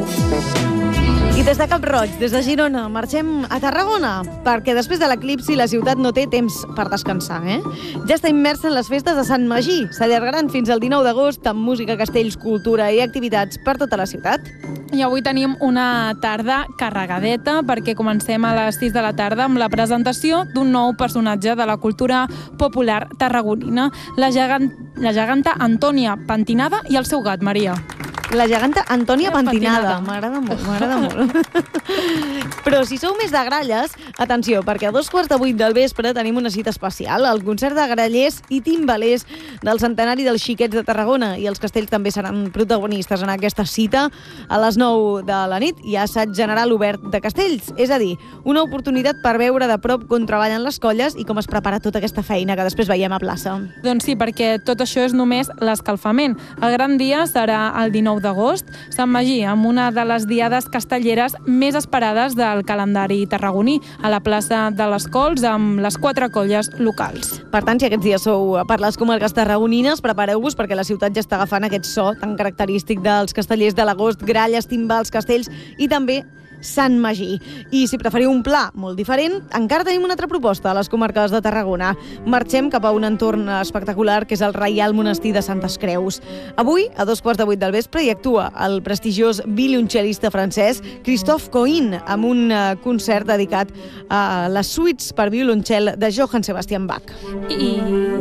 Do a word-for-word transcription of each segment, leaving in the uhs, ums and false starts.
I des de Cap Roig, des de Girona, marxem a Tarragona, perquè després de l'eclipsi la ciutat no té temps per descansar, eh? Ja està immersa en les festes de Sant Magí. S'allargaran fins al dinou d'agost amb música, castells, cultura i activitats per tota la ciutat. I avui tenim una tarda carregadeta perquè comencem a les sis de la tarda amb la presentació d'un nou personatge de la cultura popular tarragonina, la, gegant, la geganta Antònia Pentinada i el seu gat, Maria. La geganta Antònia Pentinada. M'agrada molt, m'agrada molt. Però si sou més de gralles, atenció, perquè a dos quarts de vuit del vespre tenim una cita especial, el concert de grallers i timbalers del centenari dels Xiquets de Tarragona, i els castells també seran protagonistes en aquesta cita. A les nou de la nit hi ha assaig general obert de castells, és a dir, una oportunitat per veure de prop com treballen les colles i com es prepara tota aquesta feina que després veiem a plaça. Doncs sí, perquè tot això és només l'escalfament. El gran dia serà el dinou d'agost, Sant Magí, amb una de les diades castelleres més esperades del calendari tarragoní, a la plaça de les Cols, amb les quatre colles locals. Per tant, si aquests dies sou per les comarques tarragonines, prepareu-vos perquè la ciutat ja està agafant aquest so tan característic dels castellers de l'agost, gralles, timbals, castells i també Sant Magí. I si preferiu un pla molt diferent, encara tenim una altra proposta a les comarques de Tarragona. Marxem cap a un entorn espectacular que és el Reial Monestir de Santes Creus. Avui, a dos quarts de vuit del vespre, hi actua el prestigiós violoncel·lista francès Christophe Coin amb un concert dedicat a les suites per violoncel de Johann Sebastian Bach. I...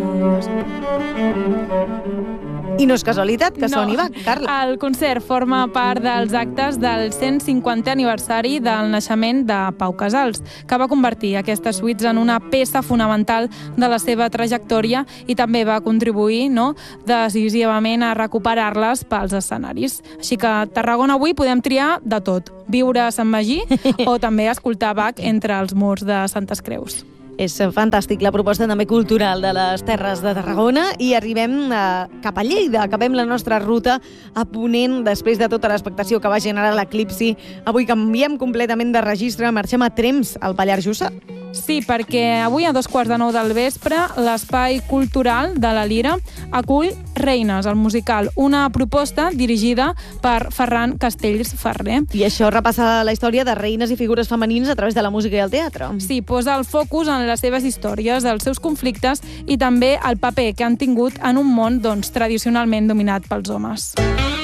I no és casualitat que soni Bach, Carla. El concert forma part dels actes del cent cinquantè aniversari del naixement de Pau Casals, que va convertir aquestes suites en una peça fonamental de la seva trajectòria i també va contribuir, no, decisivament a recuperar-les pels escenaris. Així que a Tarragona avui podem triar de tot, viure a Sant Magí o també escoltar Bach entre els murs de Santes Creus. És fantàstic la proposta també cultural de les Terres de Tarragona i arribem a, cap a Lleida. Acabem la nostra ruta a Ponent després de tota l'expectació que va generar l'eclipsi. Avui canviem completament de registre, marxem a Tremp, al Pallars Jussà. Sí, perquè avui a dos quarts de nou del vespre l'Espai Cultural de la Lira acull Reines, el musical, una proposta dirigida per Ferran Castells Ferrer. I això repassa la història de reines i figures femenines a través de la música i el teatre. Sí, posa el focus en les seves històries, els seus conflictes i també el paper que han tingut en un món doncs, tradicionalment dominat pels homes.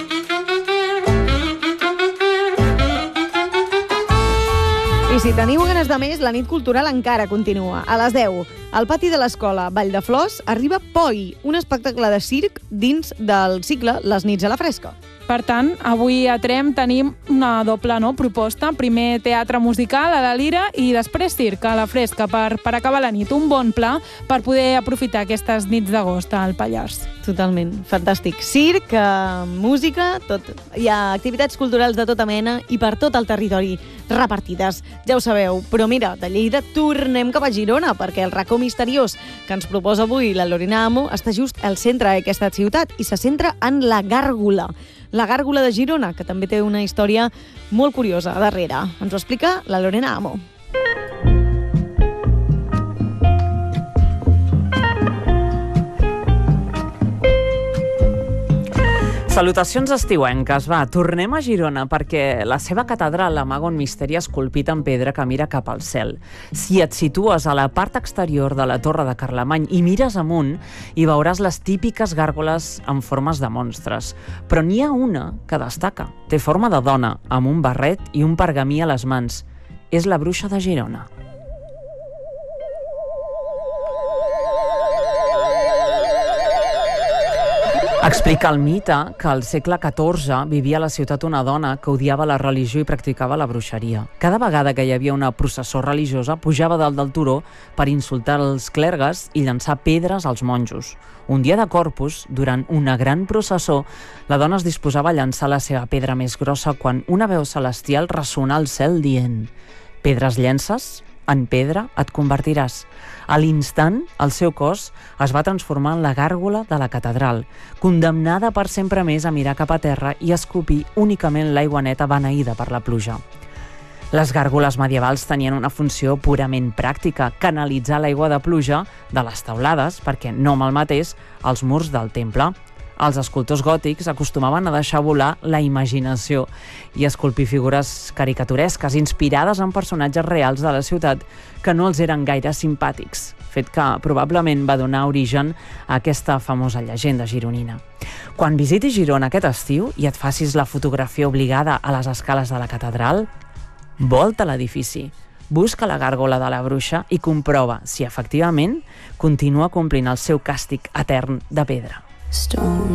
I si teniu ganes de més, la nit cultural encara continua. A les deu, al pati de l'escola Vall de Flors, arriba Poi, un espectacle de circ dins del cicle Les nits a la fresca. Per tant, avui a Tremp tenim una doble no, proposta. Primer teatre musical a la Lira i després circ a la fresca per, per acabar la nit. Un bon pla per poder aprofitar aquestes nits d'agost al Pallars. Totalment, fantàstic. Circ, eh, música, tot. Hi ha activitats culturals de tota mena i per tot el territori repartides. Ja ho sabeu, però mira, de Lleida tornem cap a Girona perquè el racó misteriós que ens proposa avui la Lorena Amo està just al centre d'aquesta ciutat i se centra en la Gàrgola. La Gàrgola de Girona, que també té una història molt curiosa darrere. Ens ho explica la Lorena Amo. Salutacions estiuenques, va, tornem a Girona perquè la seva catedral amaga un misteri esculpit en pedra que mira cap al cel. Si et situes a la part exterior de la Torre de Carlemany i mires amunt, hi veuràs les típiques gàrgoles en formes de monstres. Però n'hi ha una que destaca. Té forma de dona, amb un barret i un pergamí a les mans. És la bruixa de Girona. Explica el mite que al segle catorze vivia a la ciutat una dona que odiava la religió i practicava la bruixeria. Cada vegada que hi havia una processó religiosa pujava dalt del turó per insultar els clergues i llançar pedres als monjos. Un dia de Corpus, durant una gran processó, la dona es disposava a llançar la seva pedra més grossa quan una veu celestial ressonà al cel dient: «Pedres llences? En pedra et convertiràs». A l'instant, el seu cos es va transformar en la gàrgola de la catedral, condemnada per sempre més a mirar cap a terra i escopir únicament l'aigua neta beneïda per la pluja. Les gàrgoles medievals tenien una funció purament pràctica, canalitzar l'aigua de pluja de les teulades perquè no malmetés els murs del temple. Els escultors gòtics acostumaven a deixar volar la imaginació i esculpir figures caricaturesques inspirades en personatges reals de la ciutat que no els eren gaire simpàtics, fet que probablement va donar origen a aquesta famosa llegenda gironina. Quan visitis Girona aquest estiu i et facis la fotografia obligada a les escales de la catedral, volta l'edifici, busca la gàrgola de la bruixa i comprova si efectivament continua complint el seu càstig etern de pedra. Stone